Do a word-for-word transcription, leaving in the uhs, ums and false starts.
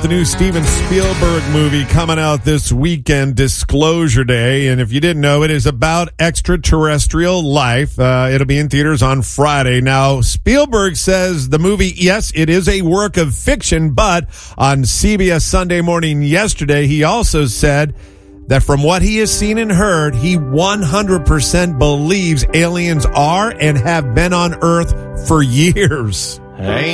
the new Steven Spielberg movie coming out this weekend, Disclosure Day. And if you didn't know, it is about extraterrestrial life. Uh, it'll be in theaters on Friday. Now, Spielberg says the movie, yes, it is a work of fiction, but on C B S Sunday Morning yesterday, he also said that from what he has seen and heard, he one hundred percent believes aliens are and have been on Earth for years. Hey.